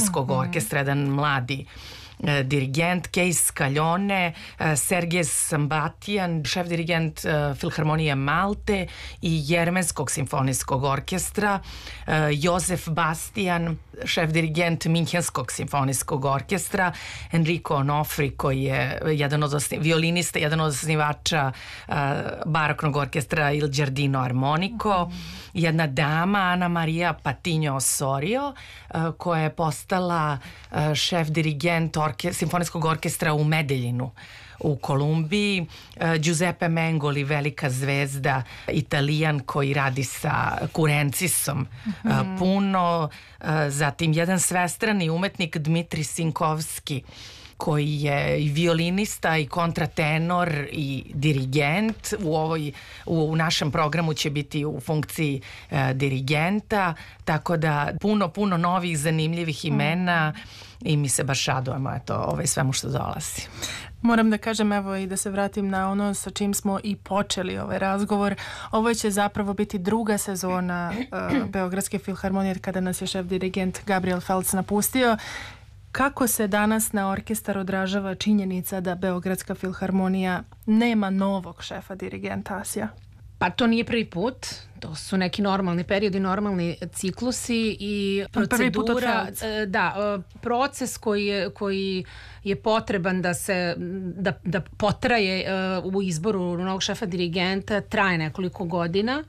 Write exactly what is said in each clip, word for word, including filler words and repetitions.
simfonijskog mm-hmm. orkestra, jedan mladi Uh, dirigent, Keis Scaglione, uh, Sergej Sambatian, šef dirigent uh, Filharmonije Malte i Jermenskog simfonijskog orkestra, uh, Josef Bastian, šef dirigent Minhenskog simfonijskog orkestra, Enrico Onofri, koji je jedan od osni, violinista, jedan od osnivača uh, baroknog orkestra Il Giardino Armonico, mm. jedna dama, Ana Maria Patinho Osorio, uh, koja je postala uh, šef dirigent orke, simfonijskog orkestra u Medeljinu u Kolumbiji, uh, Giuseppe Mengoli, velika zvezda, Italijan koji radi sa Kurencisom uh, puno, uh, zatim jedan svestrani umetnik Dmitri Sinkovski, koji je i violinista i kontratenor i dirigent. U ovoj u našem programu će biti u funkciji e, dirigenta, tako da puno puno novih zanimljivih imena i mi se baš radujemo eto ovaj svemu što dolazi. Moram da kažem, evo, i da se vratim na ono sa čim smo i počeli ovaj razgovor. Ovo će zapravo biti druga sezona uh, Beogradske filharmonije kada nas je šef dirigent Gabriel Feltz napustio. Kako se danas na orkestar odražava činjenica da Beogradska filharmonija nema novog šefa dirigenta, Asja? Pa to nije prvi put, to su neki normalni periodi, normalni ciklusi i procedura, da, proces koji je, koji je potreban da se da, da potraje u izboru novog šefa dirigenta traje nekoliko godina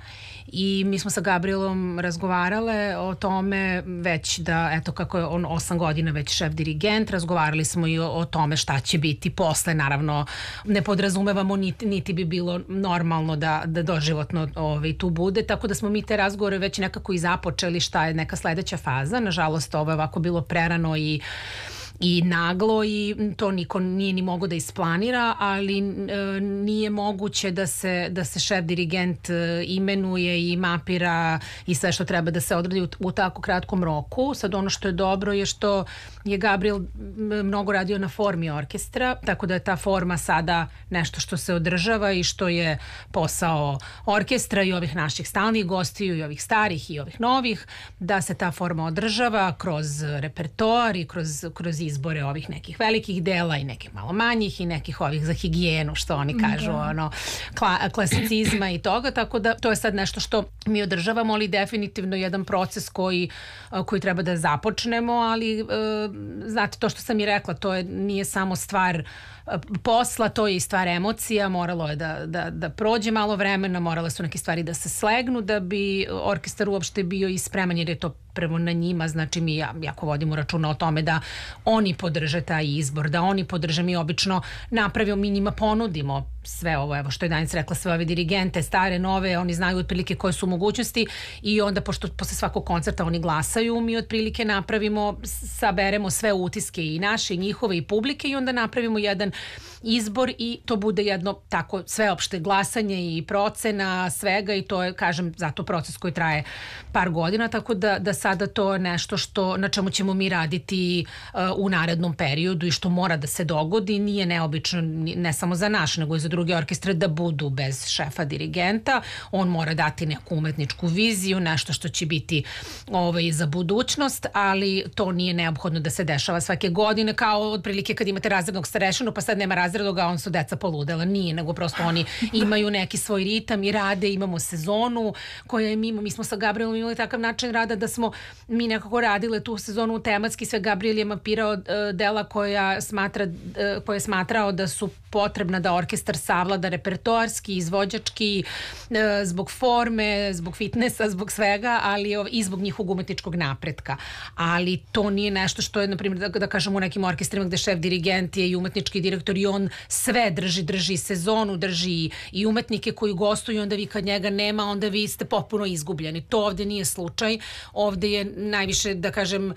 i mi smo sa Gabrielom razgovarale o tome već da, eto kako je on osam godina već šef dirigent, razgovarali smo i o, o tome šta će biti posle, naravno ne podrazumevamo niti, niti bi bilo normalno da, da doživotno ovaj, tu bude, tako da smo mi te razgovore već nekako i započeli šta je neka sledeća faza, nažalost ovo je ovako bilo prerano i i naglo i to niko nije ni mogo da isplanira, ali e, nije moguće da se, da se šef dirigent e, imenuje i mapira i sve što treba da se odradi u, u tako kratkom roku. Sad ono što je dobro je što je Gabriel mnogo radio na formi orkestra, tako da je ta forma sada nešto što se održava i što je posao orkestra i ovih naših stalnih gostiju i ovih starih i ovih novih, da se ta forma održava kroz repertoar i kroz, kroz izbore ovih nekih velikih dela i nekih malo manjih i nekih ovih za higijenu, što oni kažu, da. ono, kla, klasicizma i toga, tako da to je sad nešto što mi održavamo, ali definitivno jedan proces koji, koji treba da započnemo, ali znate, to što sam i rekla, to je, nije samo stvar posla, to je i stvar emocija, moralo je da, da, da prođe malo vremena, morale su neke stvari da se slegnu da bi orkestar uopšte bio i spreman, jer je to prvo na njima, znači mi jako vodimo računa o tome da oni podrže taj izbor, da oni podrže, mi obično napravimo, mi njima ponudimo sve ovo, evo što je Danica rekla, sve ove dirigente, stare, nove, oni znaju otprilike koje su mogućnosti i onda pošto posle svakog koncerta oni glasaju, mi otprilike napravimo, saberemo sve utiske i naše, i njihove i publike i onda napravimo jedan izbor i to bude jedno tako sveopšte glasanje i procena svega i to je, kažem, zato proces koji traje par godina, tako da, da sada to je nešto što, na čemu ćemo mi raditi uh, u narednom periodu i što mora da se dogodi, nije neobično ne samo za naš, nego i za druge orkestre da budu bez šefa dirigenta, on mora dati neku umetničku viziju, nešto što će biti ovaj, za budućnost, ali to nije neophodno da se dešava svake godine, kao otprilike kad imate razrednog starešinu, pa sad nema razrednoga, on su deca poludela, nije, nego prosto oni imaju neki svoj ritam i rade, imamo sezonu koja je mimo, mi smo sa Gabrielom imali takav način rada da smo mi nekako radile tu sezonu tematski, sve Gabriel je mapirao uh, dela koja smatra, uh, koja je smatrao da su potrebna da orkestar savlada repertoarski, izvođački, uh, zbog forme, zbog fitnessa, zbog svega, ali uh, i zbog njihovog umetničkog napretka. Ali to nije nešto što je, na primjer, da, da kažemo u nekim orkestrima gde šef dirigent je i umetnički direktor i on sve drži, drži sezonu, drži i umetnike koji gostuju, onda vi kad njega nema, onda vi ste potpuno izgubljeni. To ovde nije slučaj. Ovde je najviše, da kažem,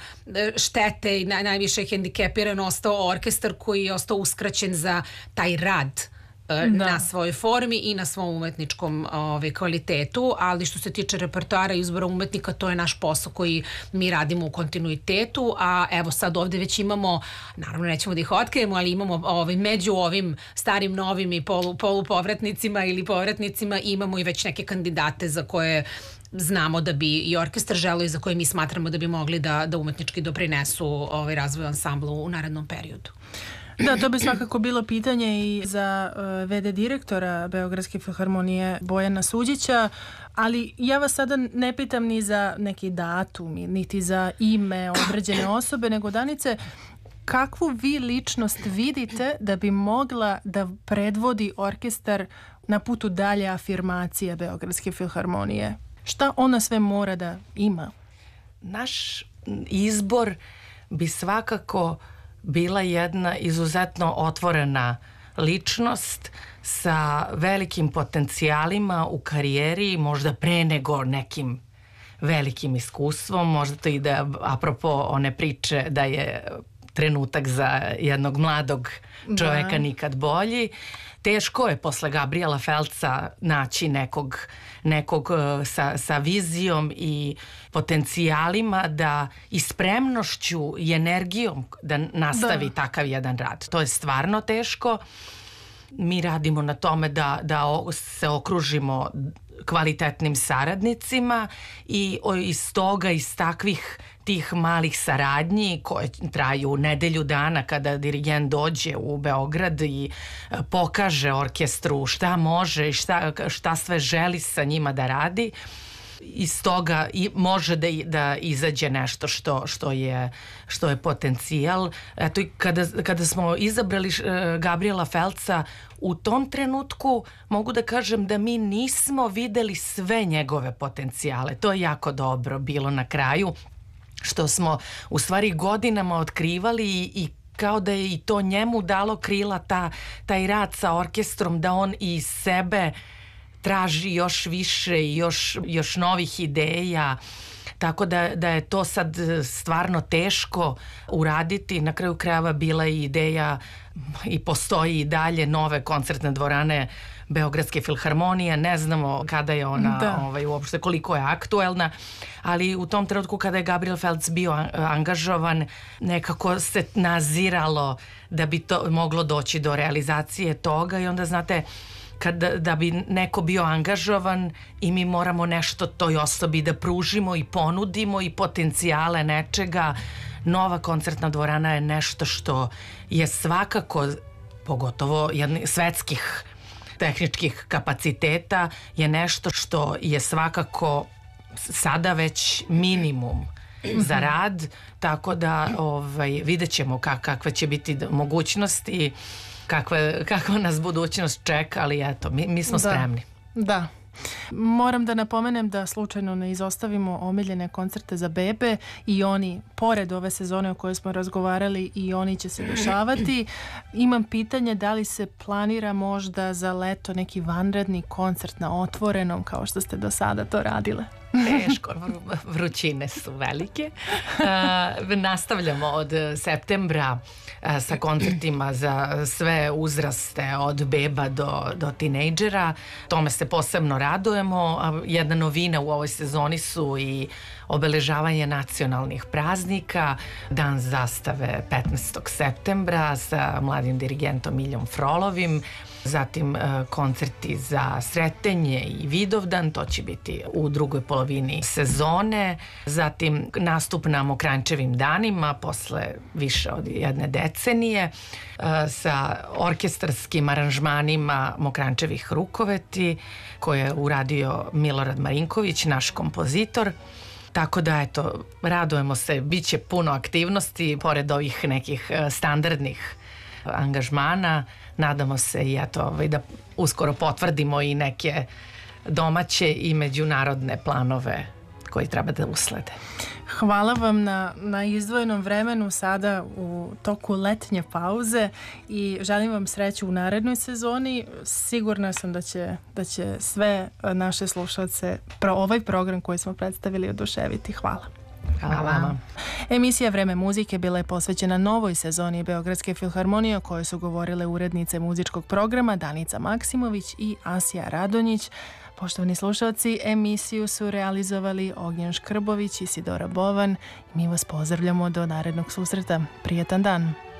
štete i naj, najviše hendikepiran ostao orkestar koji je ostao uskraćen za taj rad da. na svojoj formi i na svom umetničkom ove, kvalitetu, ali što se tiče repertoara i izbora umetnika, to je naš posao koji mi radimo u kontinuitetu, a evo sad ovde već imamo, naravno nećemo da ih otkrijemo, ali imamo ovaj, među ovim starim, novim i polu, polupovratnicima ili povratnicima imamo i već neke kandidate za koje znamo da bi i orkestar želeo i za koje mi smatramo da bi mogli da, da umetnički doprinesu ovaj razvoj ansamblu u narednom periodu. Da, to bi svakako bilo pitanje i za uh, ve de direktora Beogradske filharmonije Bojana Suđića, ali ja vas sada ne pitam ni za neki datum, niti za ime određene osobe, nego Danice, kakvu vi ličnost vidite da bi mogla da predvodi orkestar na putu dalje afirmacije Beogradske filharmonije? Šta ona sve mora da ima? Naš izbor bi svakako bila jedna izuzetno otvorena ličnost sa velikim potencijalima u karijeri, možda pre nego nekim velikim iskustvom, možda to ide apropo one priče da je trenutak za jednog mladog čoveka da. Nikad bolji. Teško je posle Gabriela Feltza naći nekog, nekog sa, sa vizijom i potencijalima da i spremnošću i energijom da nastavi da. Takav jedan rad. To je stvarno teško. Mi radimo na tome da, da se okružimo kvalitetnim saradnicima i iz toga, iz takvih tih malih saradnji koje traju nedelju dana kada dirigent dođe u Beograd i pokaže orkestru šta može i šta, šta sve želi sa njima da radi, iz toga i može da, da izađe nešto što, što, je, što je potencijal. Eto, kada, kada smo izabrali Gabriela Feltza, u tom trenutku mogu da kažem da mi nismo videli sve njegove potencijale. To je jako dobro bilo na kraju, što smo u stvari godinama otkrivali i, i kao da je i to njemu dalo krila, ta, taj rad sa orkestrom, da on i sebe traži još više i još, još novih ideja. Tako da, da je to sad stvarno teško uraditi. Na kraju krajeva bila je ideja i postoji i dalje nove koncertne dvorane Beogradske filharmonije. Ne znamo kada je ona, da. ovaj, uopšte koliko je aktuelna, ali u tom trenutku kada je Gabriel Feltz bio angažovan, nekako se naziralo da bi to moglo doći do realizacije toga i onda znate, kada, da bi neko bio angažovan i mi moramo nešto toj osobi da pružimo i ponudimo i potencijale nečega. Nova koncertna dvorana je nešto što je svakako, pogotovo jedni svetskih tehničkih kapaciteta, je nešto što je svakako sada već minimum za rad, tako da ovaj, vidjet ćemo kak, kakve će biti mogućnosti, kakva, kakva nas budućnost čeka, ali eto, mi, mi smo da. spremni. Da. Moram da napomenem da slučajno ne izostavimo omiljene koncerte za bebe i oni, pored ove sezone o kojoj smo razgovarali, i oni će se dešavati. Imam pitanje da li se planira možda za leto neki vanredni koncert na otvorenom kao što ste do sada to radile? Teško, vrućine su velike. Uh, nastavljamo od septembra uh, sa koncertima za sve uzraste od beba do, do tinejdžera. Tome se posebno radujemo. Jedna novina u ovoj sezoni su i obeležavanje nacionalnih praznika, Dan zastave petnaestog septembra sa mladim dirigentom Miljom Frolovim, zatim e, koncerti za Sretenje i Vidovdan, to će biti u drugoj polovini sezone, zatim nastup na Mokranjčevim danima posle više od jedne decenije e, sa orkestarskim aranžmanima Mokranjčevih rukoveti koje je uradio Milorad Marinković, naš kompozitor. Tako da, eto, radujemo se, bit će puno aktivnosti, pored ovih nekih standardnih angažmana. Nadamo se i eto, ovaj, da uskoro potvrdimo i neke domaće i međunarodne planove koji treba da uslede. Hvala vam na, na izdvojenom vremenu sada u toku letnje pauze i želim vam sreću u narednoj sezoni. Sigurna sam da će, da će sve naše slušalce pro ovaj program koji smo predstavili oduševiti. Hvala. Hvala vama. Emisija Vreme muzike bila je posvećena novoj sezoni Beogradske filharmonije o kojoj su govorile urednice muzičkog programa Danica Maksimović i Asija Radonjić. Poštovani slušalci, emisiju su realizovali Ognjen Škrbović i Sidora Bovan. Mi vas pozdravljamo do narednog susreta. Prijetan dan!